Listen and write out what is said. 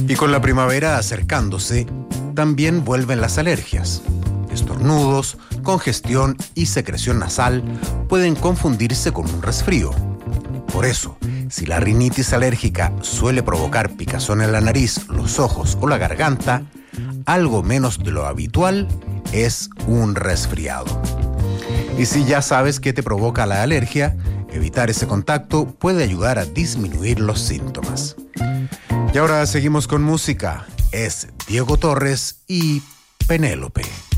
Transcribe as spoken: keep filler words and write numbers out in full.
Y con la primavera acercándose, también vuelven las alergias. Estornudos, congestión y secreción nasal pueden confundirse con un resfrío. Por eso, si la rinitis alérgica suele provocar picazón en la nariz, los ojos o la garganta, algo menos de lo habitual es un resfriado. Y si ya sabes qué te provoca la alergia, evitar ese contacto puede ayudar a disminuir los síntomas. Y ahora seguimos con música. Es Diego Torres y Penélope.